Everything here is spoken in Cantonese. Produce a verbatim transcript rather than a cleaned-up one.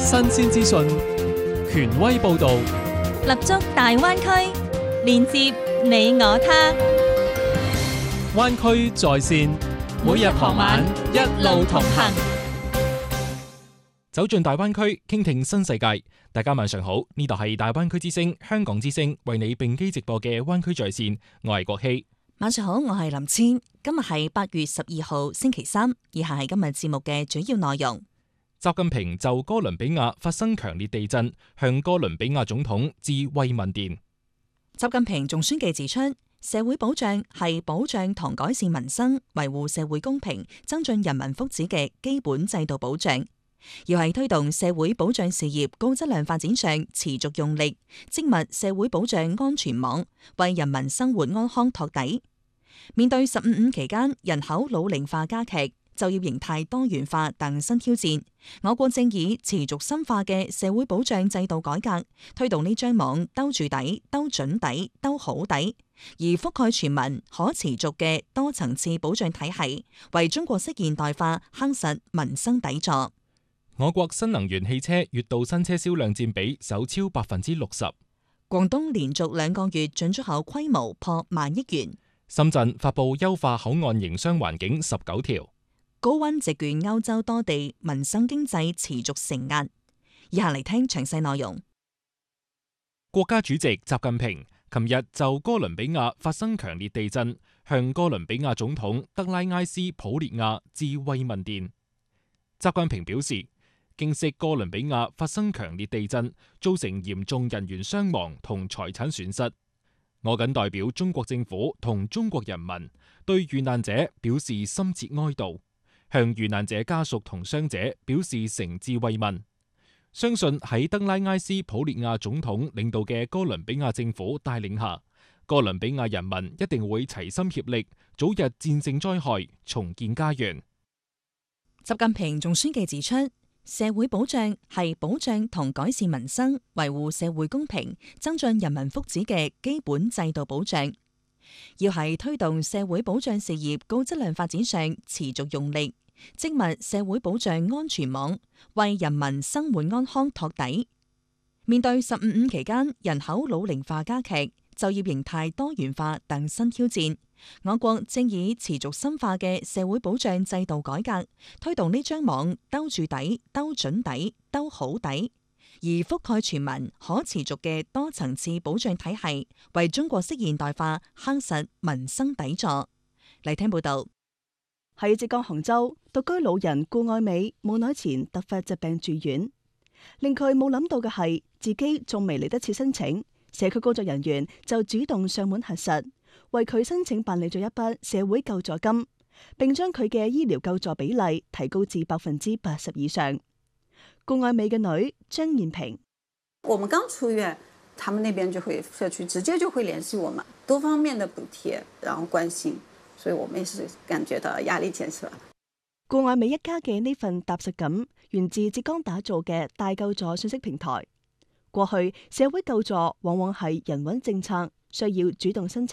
新鮮資訊，權威報導， 立足大灣區，連接你我他。 灣區在線，每日傍晚一路同行，走進大灣區，傾聽新世界。大家晚上好，呢度係大灣區之聲、香港之聲為你並機直播嘅灣區在線，我係國希。 晚上好，我係林千。今日係八月十二號星期三，以下係今日節目嘅主要內容。 習近平就哥倫比亞發生強烈地震，向哥倫比亞總統致慰問電。 習近平仲宣記指出，社會保障係保障同改善民生、維護社會公平、增進人民福祉嘅基本制度保障，要喺推動社會保障事業高質量發展上持續用力，精密社會保障安全網，為人民生活安康托底。面對十五五期間人口老齡化加劇、就業形態多元化等新挑戰，我國正以持續深化嘅社會保障制度改革，推動呢張網兜住底、兜準底、兜好底，而覆蓋全民、可持續嘅多層次保障體系，為中國式現代化夯實民生底座。 我國新能源汽車月度新車銷量佔比首超百分之六十。 廣東連續兩個月進出口規模破萬億元。 深圳發布優化口岸營商環境十九條。 高溫席捲歐洲多地，民生經濟持續承壓。以下嚟聽詳細內容。 國家主席習近平琴日就哥倫比亞發生強烈地震，向哥倫比亞總統德拉埃斯普列亞致慰問電。習近平表示，經悉哥倫比亞發生強烈地震，造成嚴重人員傷亡同財產損失。我謹代表中國政府同中國人民對遇難者表示深切哀悼，向遇難者家屬同傷者表示誠摯慰問。相信喺德拉埃斯普列亞總統領導嘅哥倫比亞政府帶領下，哥倫比亞人民一定會齊心協力，早日戰勝災害，重建家園。 習近平仲宣記指出，社會保障係保障同改善民生、維護社會公平、增進人民福祉嘅基本制度保障，要喺推動社會保障事業高質量發展上持續用力，精密社會保障安全網，為人民生活安康托底。面對十五五期間人口老齡化加劇、就業形態多元化等新挑戰，我國正以持續深化嘅社會保障制度改革，推動呢張網兜住底、兜準底、兜好底，而覆蓋全民、可持續嘅多層次保障體系，為中國式現代化夯實民生底座。嚟聽報道。 喺浙江杭州，獨居老人顧愛美冇耐前突發疾病住院，令佢冇諗到嘅係自己仲未嚟得切申請，社區工作人員就主動上門核實，為佢申請辦理咗一筆社會救助金，並將佢嘅醫療救助比例提高至百分之八十以上。顧愛美嘅女張燕平， 我們剛出院，他們那邊就會社區直接就會聯繫我們，多方面的補貼，然後關心。所以我們也是感覺到壓力減少。 顧愛美一家嘅呢份踏實感，源自浙江打造嘅大救助信息平台。過去社會救助往往係人穩政策，需要主動申請。